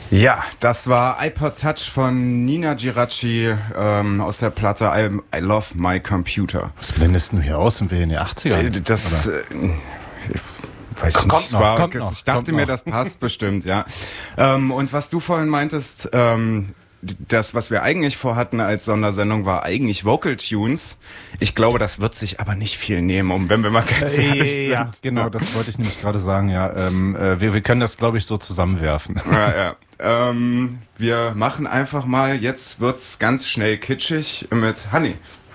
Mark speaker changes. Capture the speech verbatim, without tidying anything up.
Speaker 1: Ja, das war iPod Touch von Nina Giraci ähm, aus der Platte I, I Love My Computer.
Speaker 2: Was blendest du hier aus? Sind wir in den achtzigern?
Speaker 1: Äh, das... Äh, Weiß
Speaker 2: kommt
Speaker 1: nicht,
Speaker 2: noch,
Speaker 1: war,
Speaker 2: kommt
Speaker 1: ich
Speaker 2: noch,
Speaker 1: dachte
Speaker 2: kommt
Speaker 1: mir,
Speaker 2: noch.
Speaker 1: das passt bestimmt, ja. Ähm, und was du vorhin meintest, ähm, das, was wir eigentlich vorhatten als Sondersendung, war eigentlich Vocal Tunes. Ich glaube, das wird sich aber nicht viel nehmen, um, wenn wir mal ganz ehrlich sind.
Speaker 2: Ja, genau, ja. Das wollte ich nämlich gerade sagen, ja. Ähm, äh, wir, wir können das, glaube ich, so zusammenwerfen.
Speaker 1: Ja, ja. Ähm, wir machen einfach mal, jetzt wird's ganz schnell kitschig mit Honey.